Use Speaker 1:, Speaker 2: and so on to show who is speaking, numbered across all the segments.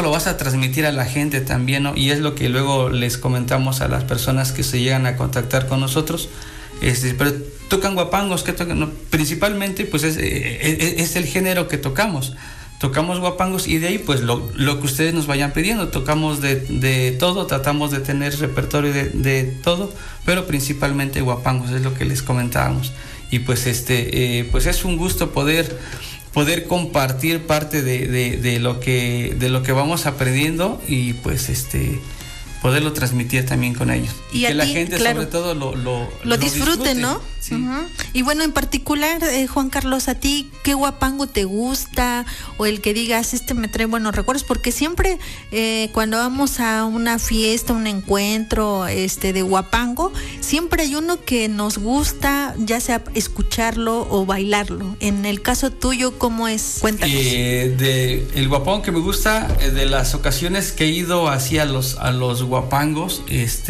Speaker 1: lo vas a transmitir a la gente también, ¿no? Y es lo que luego les comentamos a las personas que se llegan a contactar con nosotros. Pero tocan guapangos, ¿qué tocan? No, principalmente pues es el género que tocamos guapangos, y de ahí pues lo que ustedes nos vayan pidiendo, tocamos de todo, tratamos de tener repertorio de todo, pero principalmente guapangos, es lo que les comentábamos. Y pues pues es un gusto poder compartir parte de lo que vamos aprendiendo, y pues poderlo transmitir también con ellos. Y que la gente, claro, sobre todo lo disfrute,
Speaker 2: ¿no? Sí. Uh-huh. Y bueno, en particular, Juan Carlos, ¿a ti qué guapango te gusta? O el que digas, me trae buenos recuerdos, porque siempre cuando vamos a una fiesta, un encuentro de guapango, siempre hay uno que nos gusta, ya sea escucharlo o bailarlo. En el caso tuyo, ¿cómo es? Cuéntanos.
Speaker 1: El guapango que me gusta, de las ocasiones que he ido hacia los guapangos, es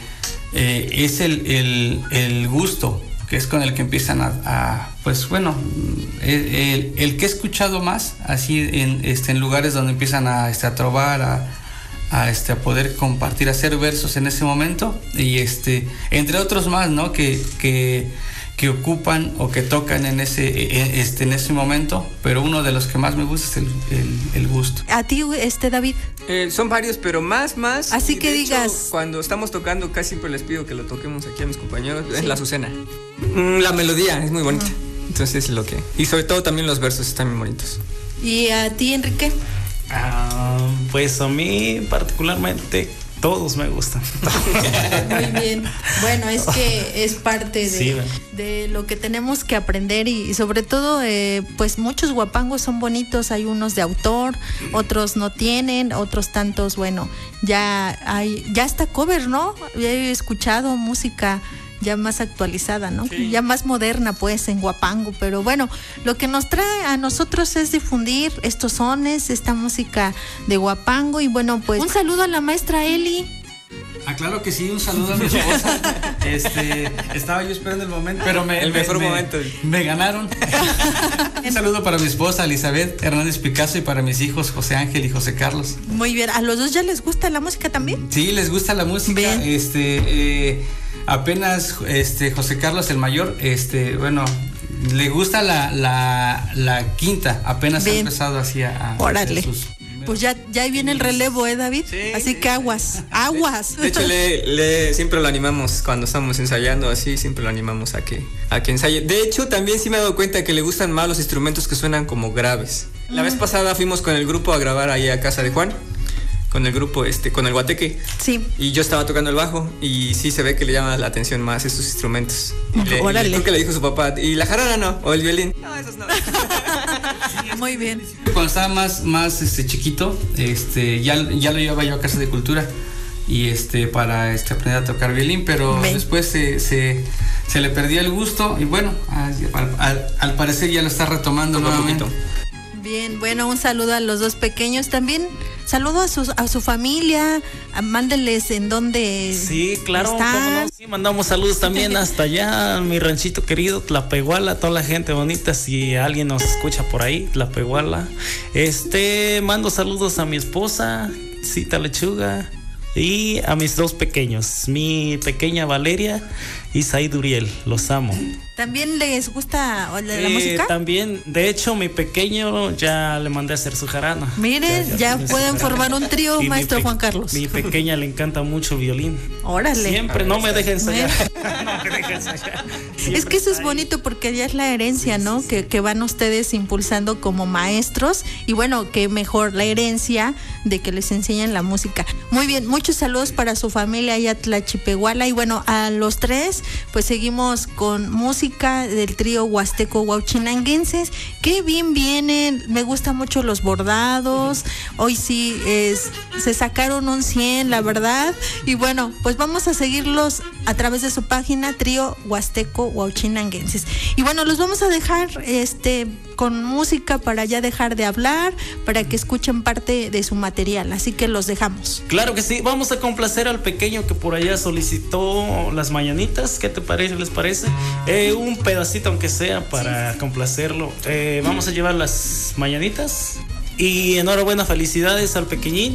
Speaker 1: el gusto, que es con el que empiezan pues bueno, el que he escuchado más así en lugares donde empiezan a trovar, a poder compartir, a hacer versos en ese momento, y entre otros más, ¿no? que ocupan o que tocan en ese momento, pero uno de los que más me gusta es el gusto.
Speaker 2: ¿A ti, David?
Speaker 3: Son varios, pero más.
Speaker 2: Así que digas.
Speaker 3: Hecho, cuando estamos tocando, casi siempre les pido que lo toquemos aquí a mis compañeros. Sí. Es la Azucena. La melodía es muy bonita. Entonces y sobre todo también los versos están muy bonitos.
Speaker 2: ¿Y a ti, Enrique?
Speaker 4: Pues a mí particularmente todos me gustan.
Speaker 2: Muy bien. Bueno, es que es parte de lo que tenemos que aprender, y sobre todo, pues muchos guapangos son bonitos. Hay unos de autor, otros no tienen, otros tantos, bueno, ya está cover, ¿no? Ya he escuchado música ya más actualizada, ¿no? Sí. Ya más moderna, pues, en guapango. Pero bueno, lo que nos trae a nosotros es difundir estos sones, esta música de guapango. Y bueno, pues un saludo a la maestra Eli.
Speaker 1: Claro que sí, un saludo a mi esposa. Estaba yo esperando el momento, pero
Speaker 3: momento.
Speaker 1: Me ganaron. Un saludo para mi esposa Elizabeth Hernández Picasso, y para mis hijos José Ángel y José Carlos.
Speaker 2: Muy bien. ¿A los dos ya les gusta la música también?
Speaker 1: Sí, les gusta la música. Bien. Apenas José Carlos, el mayor, bueno, le gusta la quinta, apenas ha empezado así a
Speaker 2: órale. Pues ya viene el relevo, David. Sí. Así que aguas.
Speaker 3: De hecho, siempre lo animamos cuando estamos ensayando, así siempre lo animamos a que ensaye. De hecho, también sí me he dado cuenta que le gustan más los instrumentos que suenan como graves. La vez pasada fuimos con el grupo a grabar ahí a casa de Juan, con el grupo, con el guateque.
Speaker 2: Sí.
Speaker 3: Y yo estaba tocando el bajo, y sí se ve que le llama la atención más esos instrumentos. Creo que le dijo su papá, ¿y la jarana no? ¿O el violín? No, esos no.
Speaker 2: Muy bien.
Speaker 1: Cuando estaba más chiquito, ya lo llevaba yo a Casa de Cultura, y para aprender a tocar violín, pero después se le perdió el gusto, y bueno, al parecer ya lo está retomando nuevamente.
Speaker 2: Bien, bueno, un saludo a los dos pequeños también. Saludo a su familia, mándenles en dónde.
Speaker 4: Sí, claro, ¿cómo no? Sí, mandamos saludos también hasta allá, mi ranchito querido, Tlapehuala, toda la gente bonita, si alguien nos escucha por ahí, Tlapehuala. Mando saludos a mi esposa, Cita Lechuga, y a mis dos pequeños, mi pequeña Valeria y Said Uriel, los amo.
Speaker 2: ¿También les gusta la música?
Speaker 4: También, de hecho, mi pequeño ya le mandé a hacer su jarana.
Speaker 2: Miren, ya pueden formar un trío, maestro Juan Carlos.
Speaker 4: Mi pequeña le encanta mucho violín.
Speaker 2: Órale.
Speaker 4: Siempre, no me deja ensayar. No me deja ensayar.
Speaker 2: Es que eso es bonito, porque ya es la herencia, ¿no? Que van ustedes impulsando como maestros, y bueno, que mejor la herencia de que les enseñan la música. Muy bien, muchos saludos para su familia allá Tlachipehuala, y bueno, a los tres, pues seguimos con música del trío Huasteco Huauchinanguenses. Qué bien vienen, me gustan mucho los bordados. Hoy sí se sacaron un 100, la verdad. Y bueno, pues vamos a seguirlos a través de su página, trío Huasteco Huauchinanguenses. Y bueno, los vamos a dejar con música para ya dejar de hablar, para que escuchen parte de su material. Así que los dejamos.
Speaker 4: Claro que sí, vamos a complacer al pequeño que por allá solicitó las mañanitas. ¿Qué te parece? ¿Les parece? Un pedacito aunque sea para complacerlo. Vamos a llevar las mañanitas. Y enhorabuena, felicidades al pequeñín.